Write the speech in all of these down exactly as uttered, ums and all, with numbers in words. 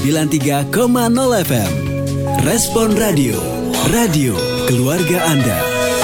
sembilan puluh tiga koma nol F M. Respon Radio, radio keluarga Anda.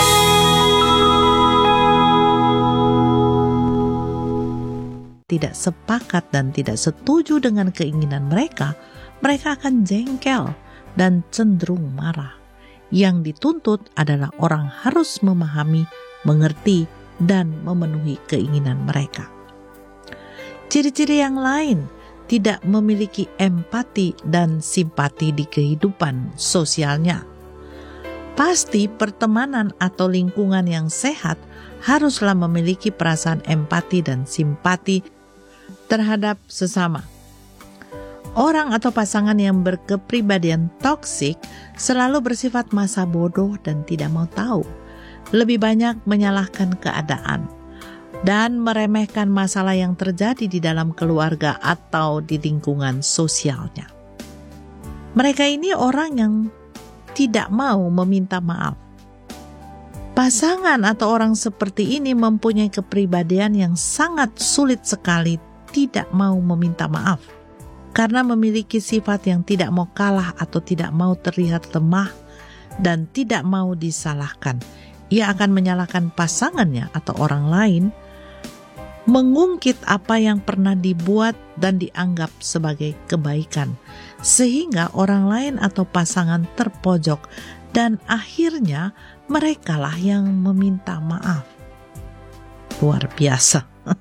Tidak sepakat dan tidak setuju dengan keinginan mereka, mereka akan jengkel dan cenderung marah. Yang dituntut adalah orang harus memahami, mengerti, dan memenuhi keinginan mereka. Ciri-ciri yang lain, tidak memiliki empati dan simpati di kehidupan sosialnya. Pasti pertemanan atau lingkungan yang sehat haruslah memiliki perasaan empati dan simpati terhadap sesama. Orang atau pasangan yang berkepribadian toksik selalu bersifat masa bodoh dan tidak mau tahu. Lebih banyak menyalahkan keadaan dan meremehkan masalah yang terjadi di dalam keluarga atau di lingkungan sosialnya. Mereka ini orang yang tidak mau meminta maaf. Pasangan atau orang seperti ini mempunyai kepribadian yang sangat sulit sekali tidak mau meminta maaf. Karena memiliki sifat yang tidak mau kalah atau tidak mau terlihat lemah dan tidak mau disalahkan. Ia akan menyalahkan pasangannya atau orang lain, mengungkit apa yang pernah dibuat dan dianggap sebagai kebaikan, sehingga orang lain atau pasangan terpojok dan akhirnya merekalah yang meminta maaf. Luar biasa.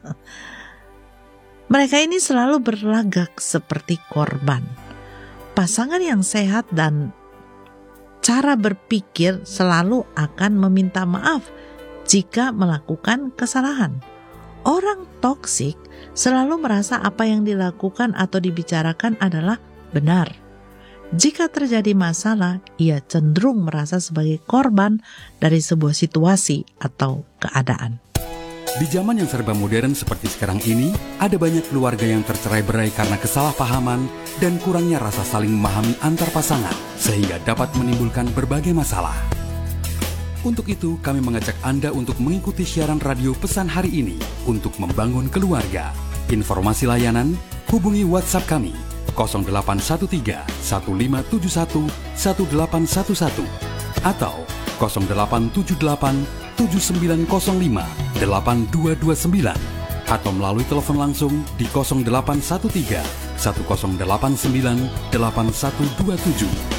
Mereka ini selalu berlagak seperti korban. Pasangan yang sehat dan cara berpikir selalu akan meminta maaf jika melakukan kesalahan. Orang toksik selalu merasa apa yang dilakukan atau dibicarakan adalah benar. Jika terjadi masalah, ia cenderung merasa sebagai korban dari sebuah situasi atau keadaan. Di zaman yang serba modern seperti sekarang ini, ada banyak keluarga yang tercerai-berai karena kesalahpahaman dan kurangnya rasa saling memahami antar pasangan, sehingga dapat menimbulkan berbagai masalah. Untuk itu, kami mengajak Anda untuk mengikuti siaran radio pesan hari ini untuk membangun keluarga. Informasi layanan, hubungi WhatsApp kami nol delapan satu tiga satu lima tujuh satu satu delapan satu satu atau nol delapan tujuh delapan tujuh sembilan nol lima delapan dua dua sembilan atau melalui telepon langsung di nol delapan satu tiga satu nol delapan sembilan delapan satu dua tujuh.